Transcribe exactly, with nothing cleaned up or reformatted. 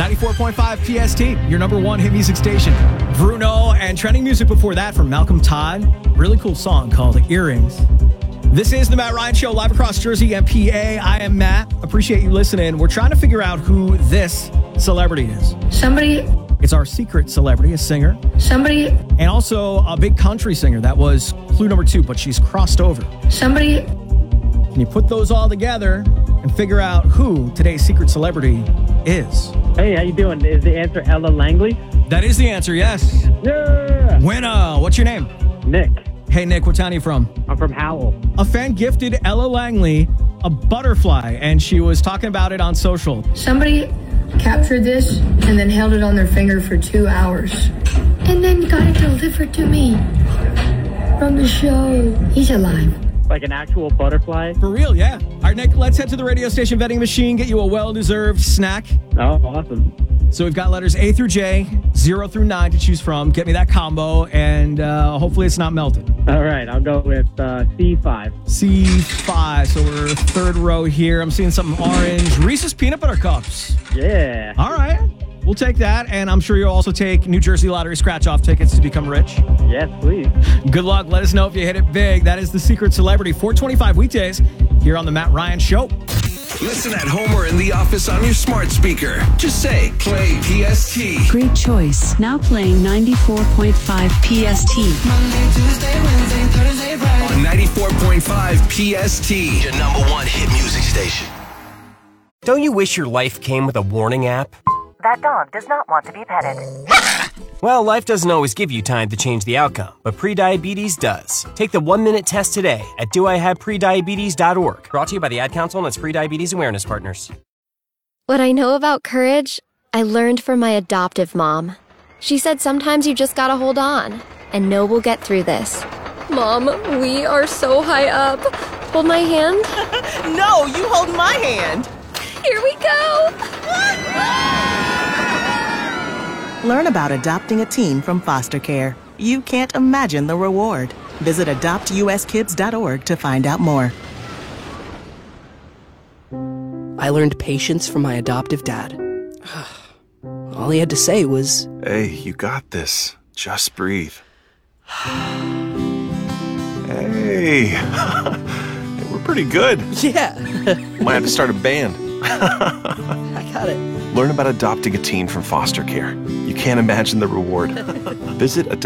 ninety-four point five P S T, your number one hit music station. Bruno, and trending music before that from Malcolm Todd. Really cool song called Earrings. This is the Matt Ryan Show, live across Jersey and P A. I am Matt. Appreciate you listening. We're trying to figure out who this celebrity is. Somebody. It's our secret celebrity, a singer. Somebody. And also a big country singer. That was clue number two, but she's crossed over. Somebody. Can you put those all together and figure out who today's secret celebrity is? Hey, how you doing? Is the answer Ella Langley? That is the answer, yes. Yeah! Winner. What's your name? Nick. Hey, Nick, what town are you from? I'm from Howell. A fan gifted Ella Langley a butterfly, and she was talking about it on social. Somebody captured this and then held it on their finger for two hours. And then got it delivered to me from the show. He's alive. Like an actual butterfly? For real, yeah. All right, Nick, let's head to the radio station vending machine, get you a well-deserved snack. Oh, awesome. So we've got letters A through J, zero through nine to choose from. Get me that combo, and uh, hopefully it's not melted. All right, I'll go with uh, C five. C five, so we're third row here. I'm seeing something orange. Reese's Peanut Butter Cups. Yeah. All right, we'll take that, and I'm sure you'll also take New Jersey Lottery scratch-off tickets to become rich. Yes, please. Good luck. Let us know if you hit it big. That is the Secret Celebrity, four twenty-five weekdays here on the Matt Ryan Show. Listen at home or in the office on your smart speaker. Just say, play P S T. Great choice. Now playing ninety-four point five P S T. Monday, Tuesday, Wednesday, Thursday, Friday. On ninety-four point five P S T. Your number one hit music station. Don't you wish your life came with a warning app? That dog does not want to be petted. Well, life doesn't always give you time to change the outcome, but prediabetes does. Take the one-minute test today at do I have prediabetes dot org. Brought to you by the Ad Council and its Prediabetes Awareness Partners. What I know about courage, I learned from my adoptive mom. She said sometimes you just gotta hold on, and know we'll get through this. Mom, we are so high up. Hold my hand. No, you hold my hand. Here we go. Learn about adopting a teen from foster care. You can't imagine the reward. Visit adopt U S kids dot org to find out more. I learned patience from my adoptive dad. All he had to say was, "Hey, you got this. Just breathe." Hey, we're pretty good. Yeah. Might have to start a band. I got it. Learn about adopting a teen from foster care. You can't imagine the reward. Visit